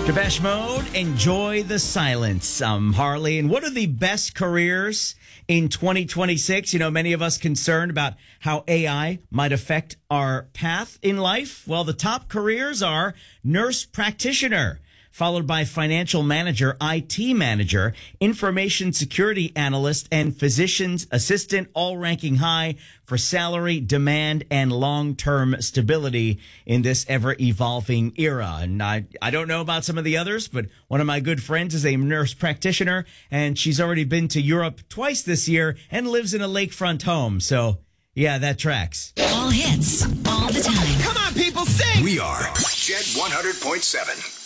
Depeche Mode, Enjoy the Silence. I'm Harley. And what are the best careers in 2026? You know, many of us concerned about how AI might affect our path in life. Well, the top careers are nurse practitioner, followed by financial manager, IT manager, information security analyst, and physician's assistant, all ranking high for salary, demand, and long-term stability in this ever-evolving era. And I don't know about some of the others, but one of my good friends is a nurse practitioner, and she's already been to Europe twice this year and lives in a lakefront home. So, yeah, that tracks. All hits, all the time. Come on, people, sing! We are Jet 100.7.